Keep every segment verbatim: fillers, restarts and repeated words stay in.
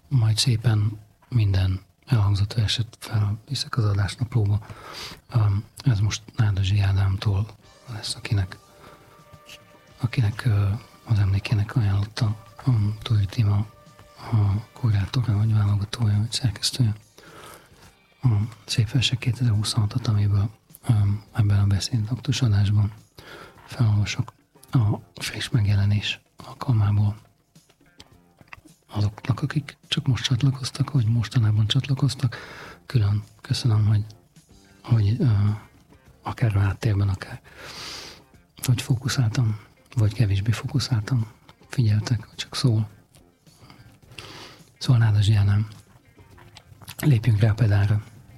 majd szépen minden elhangzott verset felviszek az adásnaplóba. Ez most Nádasdy Ádámtól lesz, akinek, akinek az emlékének ajánlotta a Turi Tima, a kurátora, vagy válogatója, vagy szerkesztője. A Szép Versek kétezer-huszonhatot, amiből ebben a beszédaktus adásban felolvasok a friss megjelenés alkalmából. Azoknak, akik csak most csatlakoztak, vagy mostanában csatlakoztak, külön köszönöm, hogy, hogy uh, akár a háttérben, akár hogy fókuszáltam, vagy kevésbé fókuszáltam, figyeltek, vagy csak szól. Szóval Nádasdy Ádám, lépjünk rá a pedálra.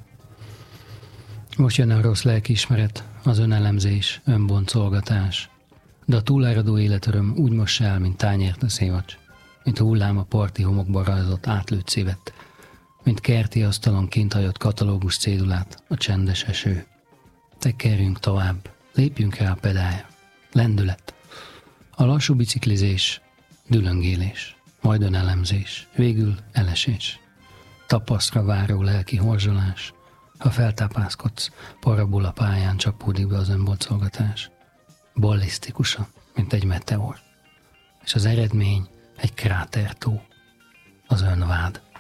Most jön a rossz lelkiismeret, az önelemzés, önboncolgatás, de a túláradó életöröm úgy mossa el, mint tányért a szévacs, mint hullám a parti homokba rajzolt átlőtt szívet, mint kerti asztalon kint hagyott katalógus cédulát a csendes eső. Tekerjünk tovább, lépjünk rá a pedálra. Lendület. A lassú biciklizés, dülöngélés, majd önelemzés, végül elesés. Tapasztra váró lelki horzsolás, ha feltápászkodsz, parabola pályán csapódik be az önboncolgatás. Ballisztikusan, mint egy meteor. És az eredmény egy krátertó, az önvád.